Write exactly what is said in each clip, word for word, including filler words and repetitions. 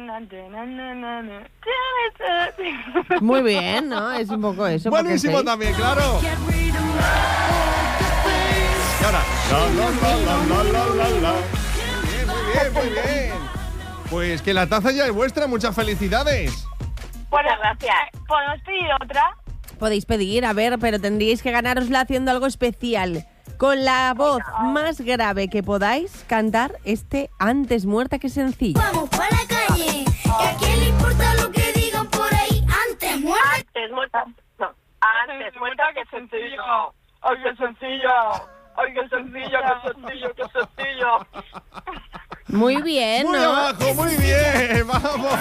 Muy bien, ¿no? Es un poco eso. Buenísimo también, claro. Y ahora. La, la, la, la, la, la, la. Muy bien, muy bien, muy bien. Pues que la taza ya es vuestra, muchas felicidades. Buenas gracias. ¿Podemos pedir otra? Podéis pedir, a ver, pero tendríais que ganárosla haciendo algo especial. Con la voz más grave que podáis cantar este Antes muerta que sencilla. Vamos para la calle, que a quién le importa lo que digan por ahí. Antes muerta. Antes muerta. No. Antes muerta que sencillo. ¡Ay, qué sencillo! ¡Ay, qué sencillo, qué sencillo, qué sencillo! Muy bien, muy ¿no? abajo, muy bien, vamos.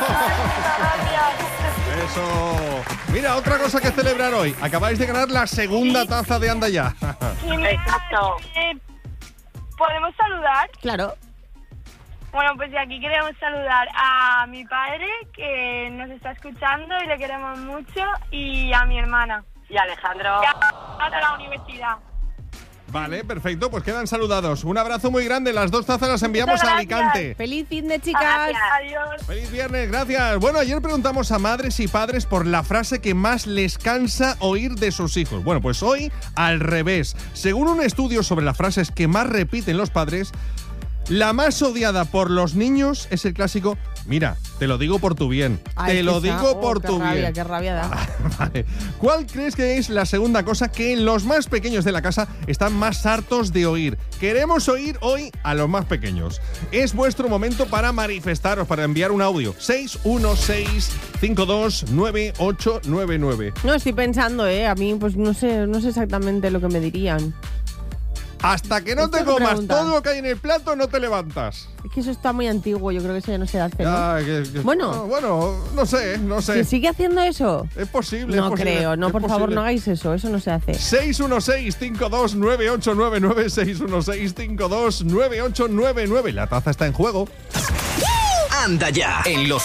Eso. Mira, otra cosa que celebrar hoy. Acabáis de ganar la segunda taza de Anda Ya. Exacto. ¿Podemos saludar? Claro. Bueno, pues de aquí queremos saludar a mi padre, que nos está escuchando y le queremos mucho, y a mi hermana. Y a Alejandro. Y a, a la universidad. Vale, perfecto, pues quedan saludados. Un abrazo muy grande, las dos tazas las enviamos a Alicante. Feliz fin de chicas. Gracias. Adiós. Feliz viernes, gracias. Bueno, ayer preguntamos a madres y padres por la frase que más les cansa oír de sus hijos. Bueno, pues hoy al revés. Según un estudio sobre las frases que más repiten los padres, la más odiada por los niños es el clásico: mira, te lo digo por tu bien. Ay, te lo quizá. digo oh, por qué tu rabia, bien. Qué rabia da. Vale. ¿Cuál crees que es la segunda cosa que los más pequeños de la casa están más hartos de oír? Queremos oír hoy a los más pequeños. Es vuestro momento para manifestaros, para enviar un audio. seis uno seis, cinco dos nueve ocho nueve nueve. No, estoy pensando, ¿eh? A mí, pues no sé, no sé exactamente lo que me dirían. Hasta que no Esta te es tu comas pregunta. todo lo que hay en el plato, no te levantas. Es que eso está muy antiguo, yo creo que eso ya no se hace, ¿no? Ah, que- que- Bueno. no, bueno, no sé, no sé. ¿Se sigue haciendo eso? Es posible. No es posible, creo, no, es por favor, posible. no hagáis eso, eso no se hace. seis uno seis, cinco dos nueve ocho nueve nueve, seis uno seis, cinco dos nueve ocho nueve nueve. La taza está en juego. Anda Ya en los